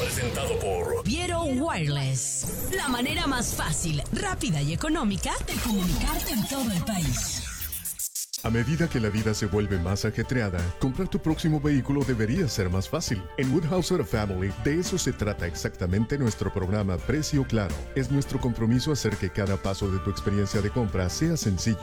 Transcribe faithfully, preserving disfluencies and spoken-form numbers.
Presentado por Viero Wireless. La manera más fácil, rápida y económica de comunicarte en todo el país. A medida que la vida se vuelve más ajetreada, comprar tu próximo vehículo debería ser más fácil. En Woodhouse Auto Family, de eso se trata exactamente nuestro programa Precio Claro. Es nuestro compromiso hacer que cada paso de tu experiencia de compra sea sencillo,